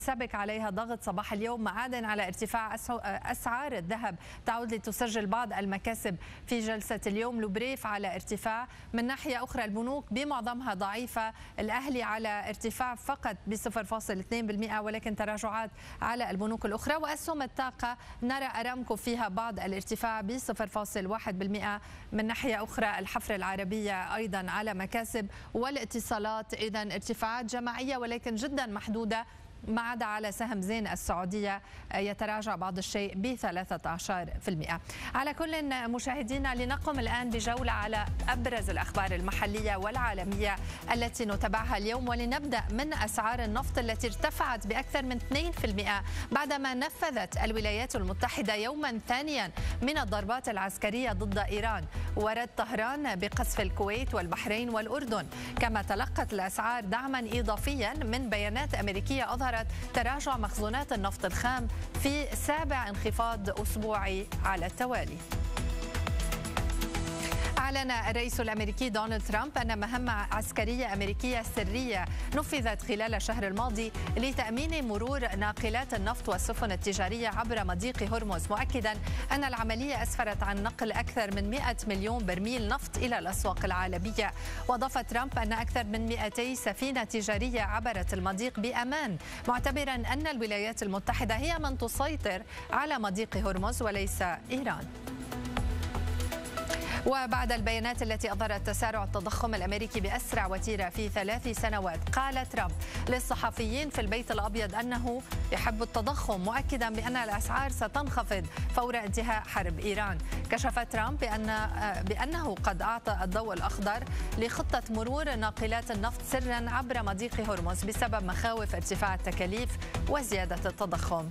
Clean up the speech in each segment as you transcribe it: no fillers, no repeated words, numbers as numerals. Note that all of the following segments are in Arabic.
سبق عليها ضغط صباح اليوم معادا على ارتفاع أسعار الذهب، تعود لتسجل بعض المكاسب في جلسة اليوم. لوبريف على ارتفاع، من ناحية أخرى البنوك بمعظمها ضعيفة، الأهلي على ارتفاع فقط ب 0.2% ولكن تراجعات على البنوك الأخرى. وأسهم الطاقة نرى أرامكو فيها بعض الارتفاع ب 0.1%. من ناحية أخرى الحفر العربية أيضا على مكاسب، والاتصالات إذا ارتفاعات جماعية ولكن جدا محدودة، ما عدا على سهم زين السعودية يتراجع بعض الشيء ب 13%. على كل مشاهدينا، لنقم الآن بجولة على أبرز الأخبار المحلية والعالمية التي نتابعها اليوم، ولنبدأ من أسعار النفط التي ارتفعت بأكثر من 2% بعدما نفذت الولايات المتحدة يوما ثانيا من الضربات العسكرية ضد إيران، ورد طهران بقصف الكويت والبحرين والأردن. كما تلقت الأسعار دعما إضافيا من بيانات أمريكية أظهرت تراجع مخزونات النفط الخام في 7 انخفاض أسبوعي على التوالي. أعلن الرئيس الأمريكي دونالد ترامب أن مهمة عسكرية أمريكية سرية نفذت خلال الشهر الماضي لتأمين مرور ناقلات النفط والسفن التجارية عبر مضيق هرمز، مؤكدا أن العملية أسفرت عن نقل أكثر من 100 مليون برميل نفط إلى الأسواق العالمية. وأضاف ترامب أن أكثر من 200 سفينة تجارية عبرت المضيق بأمان، معتبرا أن الولايات المتحدة هي من تسيطر على مضيق هرمز وليس إيران. وبعد البيانات التي أظهرت تسارع التضخم الأمريكي بأسرع وتيرة في 3 سنوات، قال ترامب للصحفيين في البيت الأبيض أنه يحب التضخم، مؤكدا بأن الأسعار ستنخفض فور انتهاء حرب إيران. كشف ترامب بأنه قد أعطى الضوء الأخضر لخطة مرور ناقلات النفط سرا عبر مضيق هرمز بسبب مخاوف ارتفاع التكاليف وزيادة التضخم.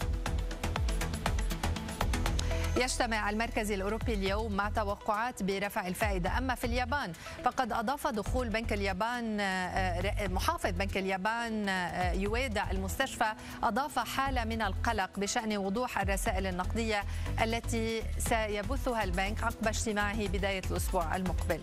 يجتمع المركز الأوروبي اليوم مع توقعات برفع الفائدة. أما في اليابان فقد أضاف دخول بنك اليابان محافظ بنك اليابان يويدا المستشفى، أضاف حالة من القلق بشأن وضوح الرسائل النقدية التي سيبثها البنك عقب اجتماعه بداية الأسبوع المقبل.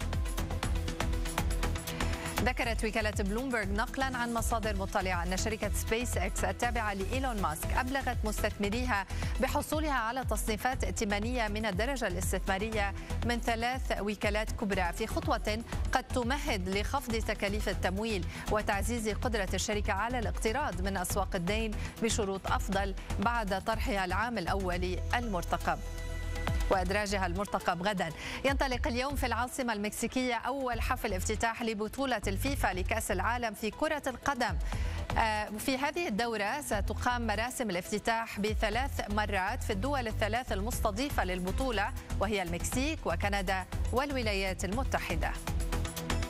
ذكرت وكالة بلومبرغ نقلا عن مصادر مطلعة أن شركة سبيس إكس التابعة لإيلون ماسك أبلغت مستثمريها بحصولها على تصنيفات ائتمانية من الدرجة الاستثمارية من 3 وكالات كبرى، في خطوة قد تمهد لخفض تكاليف التمويل وتعزيز قدرة الشركة على الاقتراض من أسواق الدين بشروط أفضل بعد طرحها العام الأولي المرتقب وإدراجها المرتقب غدا. ينطلق اليوم في العاصمة المكسيكية أول حفل افتتاح لبطولة الفيفا لكأس العالم في كرة القدم. في هذه الدورة ستقام مراسم الافتتاح ب3 مرات في الدول ال3 المستضيفة للبطولة، وهي المكسيك وكندا والولايات المتحدة.